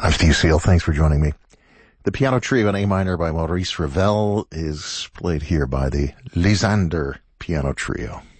I'm Steve Seal. Thanks for joining me. The piano trio in A minor by Maurice Ravel is played here by the Lysander Piano Trio.